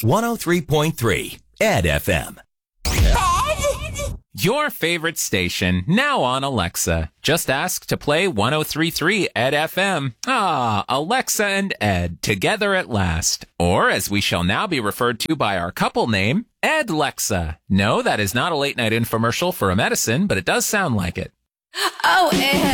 103.3 Ed FM. Your favorite station, now on Alexa. Just ask to play 103.3 Ed FM. Ah, Alexa and Ed, together at last. Or, as we shall now be referred to by our couple name, Ed-Lexa. No, that is not a late-night infomercial for a medicine, but it does sound like it. Oh, Ed.